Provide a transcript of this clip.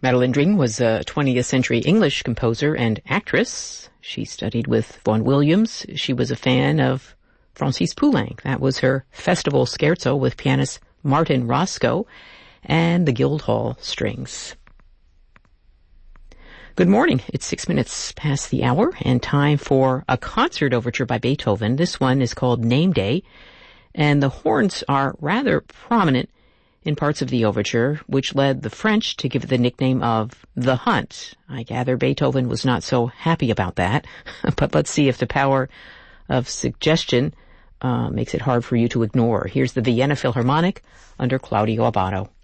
Madeleine Dring was a 20th century English composer and actress. She studied with Vaughan Williams. She was a fan of Francis Poulenc. That was her festival scherzo with pianist Martin Roscoe and the Guildhall Strings. Good morning. It's 6 minutes past the hour and time for a concert overture by Beethoven. This one is called Name Day, and the horns are rather prominent in parts of the overture, which led the French to give it the nickname of The Hunt. I gather Beethoven was not so happy about that, but let's see if the power of suggestion makes it hard for you to ignore. Here's the Vienna Philharmonic under Claudio Abbado.